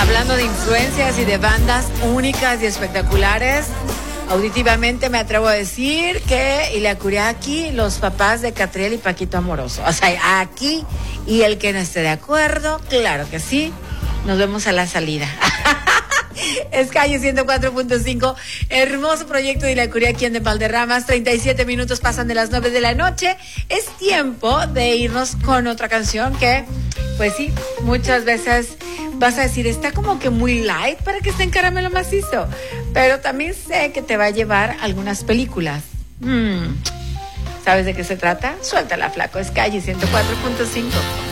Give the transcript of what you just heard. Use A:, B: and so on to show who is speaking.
A: Hablando de influencias y de bandas únicas y espectaculares, auditivamente me atrevo a decir que Ilia Kuriaki, los papás de Catriel y Paquito Amoroso. O sea, aquí, y el que no esté de acuerdo, claro que sí, nos vemos a la salida. Es Calle 104.5, hermoso proyecto de Ilia Kuriaki en de Valderramas. 37 minutos pasan de las 9 de la noche. Es tiempo de irnos con otra canción que, pues sí, muchas veces vas a decir, está como que muy light para que esté en caramelo macizo, pero también sé que te va a llevar algunas películas. ¿Sabes de qué se trata? Suéltala, flaco. Es Calle 104.5.